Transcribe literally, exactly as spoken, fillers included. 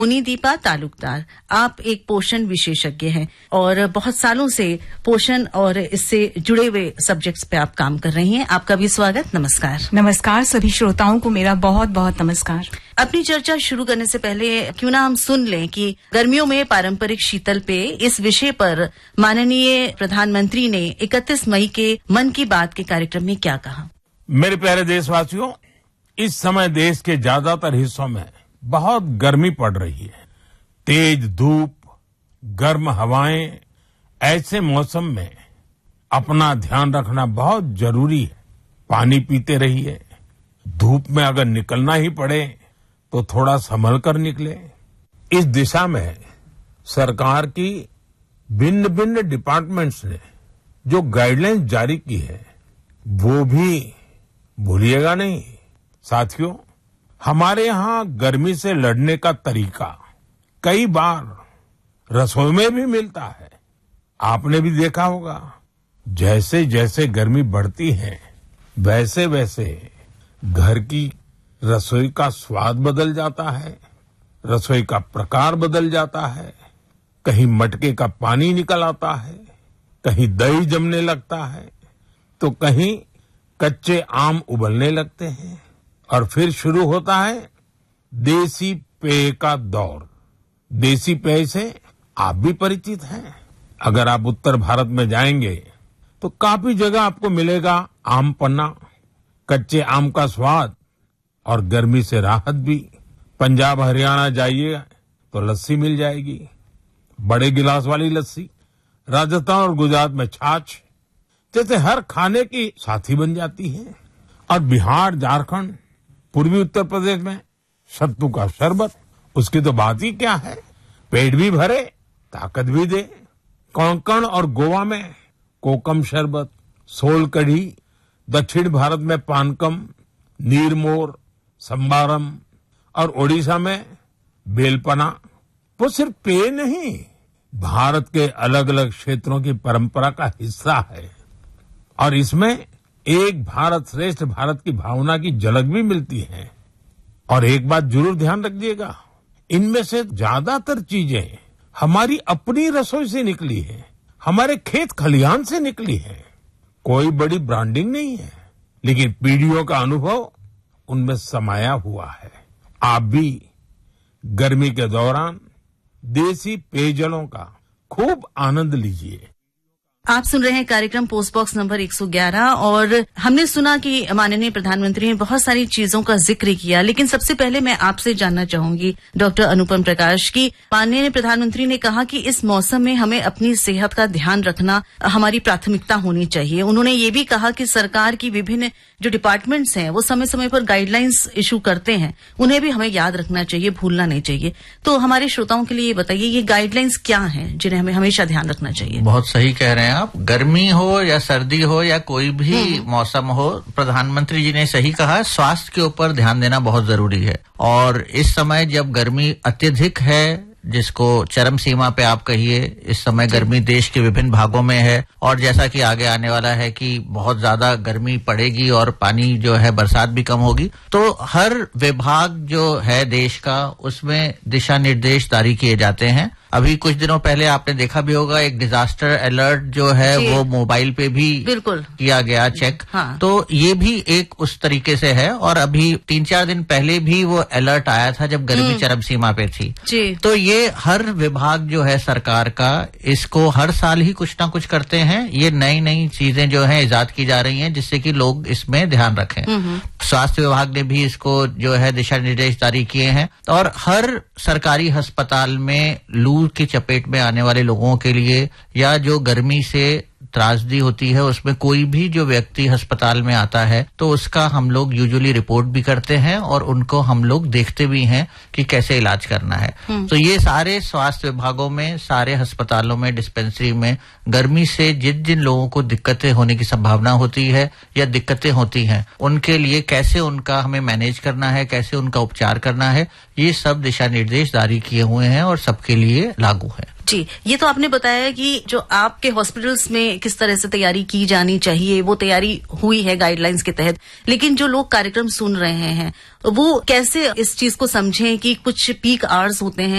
मुनिदीपा तालुकदार, आप एक पोषण विशेषज्ञ हैं और बहुत सालों से पोषण और इससे जुड़े हुए सब्जेक्ट्स पे आप काम कर रही हैं। आपका भी स्वागत। नमस्कार। नमस्कार सभी श्रोताओं को मेरा बहुत बहुत नमस्कार। अपनी चर्चा शुरू करने से पहले क्यों ना हम सुन लें कि गर्मियों में पारंपरिक शीतल पेय इस विषय पर माननीय प्रधानमंत्री ने इकतीस मई के मन की बात के कार्यक्रम में क्या कहा। मेरे प्यारे देशवासियों, इस समय देश के ज्यादातर हिस्सों में बहुत गर्मी पड़ रही है। तेज धूप, गर्म हवाएं, ऐसे मौसम में अपना ध्यान रखना बहुत जरूरी है। पानी पीते रहिए। धूप में अगर निकलना ही पड़े तो थोड़ा संभल कर निकले। इस दिशा में सरकार की भिन्न भिन्न डिपार्टमेंट्स ने जो गाइडलाइंस जारी की है वो भी भूलिएगा नहीं। साथियों, हमारे यहाँ गर्मी से लड़ने का तरीका कई बार रसोई में भी मिलता है। आपने भी देखा होगा, जैसे जैसे गर्मी बढ़ती है वैसे वैसे घर की रसोई का स्वाद बदल जाता है, रसोई का प्रकार बदल जाता है। कहीं मटके का पानी निकल आता है, कहीं दही जमने लगता है, तो कहीं कच्चे आम उबलने लगते हैं और फिर शुरू होता है देसी पेय का दौर। देसी पेय से आप भी परिचित हैं। अगर आप उत्तर भारत में जाएंगे तो काफी जगह आपको मिलेगा आम पन्ना, कच्चे आम का स्वाद और गर्मी से राहत भी। पंजाब हरियाणा जाइए तो लस्सी मिल जाएगी, बड़े गिलास वाली लस्सी। राजस्थान और गुजरात में छाछ जैसे हर खाने की साथी बन जाती है। और बिहार, झारखंड, पूर्वी उत्तर प्रदेश में सत्तू का शरबत, उसकी तो बात ही क्या है। पेट भी भरे, ताकत भी दे। कोंकण और गोवा में कोकम शरबत, सोल कढ़ी, दक्षिण भारत में पानकम, नीरमोर, संबारम और ओडिशा में बेलपना। वो सिर्फ पेय नहीं, भारत के अलग अलग क्षेत्रों की परंपरा का हिस्सा है और इसमें एक भारत श्रेष्ठ भारत की भावना की झलक भी मिलती है। और एक बात जरूर ध्यान रखिएगा, इनमें से ज्यादातर चीजें हमारी अपनी रसोई से निकली है, हमारे खेत खलिहान से निकली है। कोई बड़ी ब्रांडिंग नहीं है, लेकिन पीढ़ियों का अनुभव उनमें समाया हुआ है। आप भी गर्मी के दौरान देसी पेयजलों का खूब आनंद लीजिए। आप सुन रहे हैं कार्यक्रम पोस्ट बॉक्स नंबर एक सौ ग्यारह और हमने सुना कि माननीय प्रधानमंत्री ने बहुत सारी चीजों का जिक्र किया, लेकिन सबसे पहले मैं आपसे जानना चाहूंगी डॉक्टर अनुपम प्रकाश की माननीय प्रधानमंत्री ने कहा कि इस मौसम में हमें अपनी सेहत का ध्यान रखना हमारी प्राथमिकता होनी चाहिए। उन्होंने ये भी कहा कि सरकार की विभिन्न जो डिपार्टमेंट्स हैं वो समय समय पर गाइडलाइंस इशू करते हैं, उन्हें भी हमें याद रखना चाहिए, भूलना नहीं चाहिए। तो हमारे श्रोताओं के लिए ये बताइए, ये गाइडलाइंस क्या हैं जिन्हें हमें हमेशा ध्यान रखना चाहिए। बहुत सही कह रहे हैं आप। गर्मी हो या सर्दी हो या कोई भी मौसम हो, प्रधानमंत्री जी ने सही कहा, स्वास्थ्य के ऊपर ध्यान देना बहुत जरूरी है। और इस समय जब गर्मी अत्यधिक है, जिसको चरम सीमा पे आप कहिए, इस समय गर्मी देश के विभिन्न भागों में है और जैसा कि आगे आने वाला है कि बहुत ज्यादा गर्मी पड़ेगी और पानी जो है बरसात भी कम होगी, तो हर विभाग जो है देश का उसमें दिशा निर्देश जारी किए जाते हैं। अभी कुछ दिनों पहले आपने देखा भी होगा, एक डिजास्टर अलर्ट जो है वो मोबाइल पे भी बिल्कुल किया गया चेक। हाँ। तो ये भी एक उस तरीके से है। और अभी तीन चार दिन पहले भी वो अलर्ट आया था जब गर्मी चरम सीमा पे थी। जी। तो ये हर विभाग जो है सरकार का, इसको हर साल ही कुछ ना कुछ करते हैं। ये नई नई चीजें जो है इजाद की जा रही हैं जिससे कि लोग इसमें ध्यान रखें। स्वास्थ्य विभाग ने भी इसको जो है दिशा निर्देश जारी किए हैं और हर सरकारी अस्पताल में लू की चपेट में आने वाले लोगों के लिए या जो गर्मी से त्रासदी होती है, उसमें कोई भी जो व्यक्ति अस्पताल में आता है तो उसका हम लोग यूजुअली रिपोर्ट भी करते हैं और उनको हम लोग देखते भी हैं कि कैसे इलाज करना है। तो ये सारे स्वास्थ्य विभागों में, सारे अस्पतालों में, डिस्पेंसरी में गर्मी से जिन जिन लोगों को दिक्कतें होने की संभावना होती है या दिक्कतें होती हैं, उनके लिए कैसे उनका हमें मैनेज करना है, कैसे उनका उपचार करना है, ये सब दिशा निर्देश जारी किए हुए हैं और सबके लिए लागू है। जी, ये तो आपने बताया कि जो आपके हॉस्पिटल्स में किस तरह से तैयारी की जानी चाहिए, वो तैयारी हुई है गाइडलाइंस के तहत। लेकिन जो लोग कार्यक्रम सुन रहे हैं वो कैसे इस चीज को समझें कि कुछ पीक आवर्स होते हैं